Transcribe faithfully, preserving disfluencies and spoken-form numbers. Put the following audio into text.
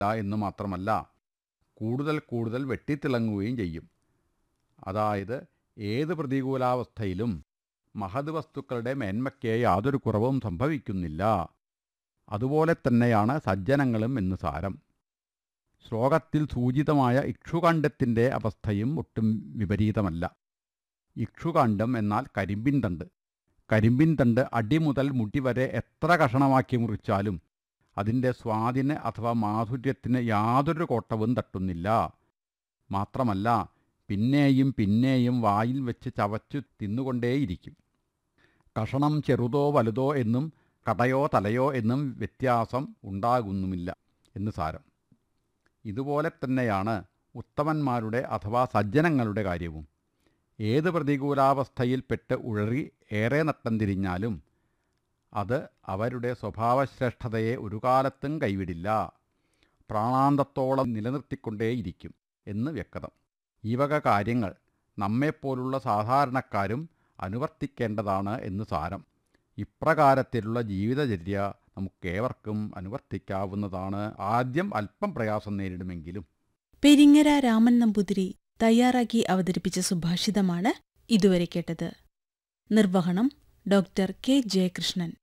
എന്ന് മാത്രമല്ല, കൂടുതൽ കൂടുതൽ വെട്ടിത്തിളങ്ങുകയും ചെയ്യും. അതായത് ഏത് പ്രതികൂലാവസ്ഥയിലും മഹത് വസ്തുക്കളുടെ മേന്മയ്ക്ക് യാതൊരു കുറവും സംഭവിക്കുന്നില്ല. അതുപോലെ തന്നെയാണ് സജ്ജനങ്ങളും എന്ന് സാരം. ശ്ലോകത്തിൽ സൂചിതമായ ഇക്ഷുകാണ്ഡത്തിൻ്റെ അവസ്ഥയും ഒട്ടും വിപരീതമല്ല. ഇക്ഷുകാണ്ഡം എന്നാൽ കരിമ്പിൻ തണ്ട്. കരിമ്പിൻ തണ്ട് അടി മുതൽ മുടി വരെ എത്ര കഷണമാക്കി മുറിച്ചാലും അതിൻ്റെ സ്വാദിന് അഥവാ മാധുര്യത്തിന് യാതൊരു കോട്ടവും തട്ടുന്നില്ല. മാത്രമല്ല, പിന്നെയും പിന്നെയും വായിൽ വെച്ച് ചവച്ചു തിന്നുകൊണ്ടേയിരിക്കും. കഷണം ചെറുതോ വലുതോ എന്നും കടയോ തലയോ എന്നും വ്യത്യാസം ഉണ്ടാകുന്നുമില്ല എന്ന് സാരം. ഇതുപോലെ തന്നെയാണ് ഉത്തമന്മാരുടെ അഥവാ സജ്ജനങ്ങളുടെ കാര്യവും. ഏത് പ്രതികൂലാവസ്ഥയിൽപ്പെട്ട് ഉഴറി ഏറെ നട്ടം തിരിഞ്ഞാലും അത് അവരുടെ സ്വഭാവശ്രേഷ്ഠതയെ ഒരു കാലത്തും കൈവിടില്ല, പ്രാണാന്തത്തോളം നിലനിർത്തിക്കൊണ്ടേയിരിക്കും എന്ന് വ്യക്തം. ഈ വക കാര്യങ്ങൾ നമ്മെപ്പോലുള്ള സാധാരണക്കാരും അനുവർത്തിക്കേണ്ടതാണ് എന്ന് സാരം. ഇപ്രകാരത്തിലുള്ള ജീവിതചര്യ നമുക്കേവർക്കും അനുവർത്തിക്കാവുന്നതാണ്. ആദ്യം അല്പം പ്രയാസം നേരിടുമെങ്കിലും. പെരിങ്ങര രാമൻ നമ്പൂതിരി തയ്യാറാക്കി അവതരിപ്പിച്ച സുഭാഷിതമാണ് ഇതുവരെ കേട്ടത്. നിർവഹണം ഡോക്ടർ കെ ജയകൃഷ്ണൻ.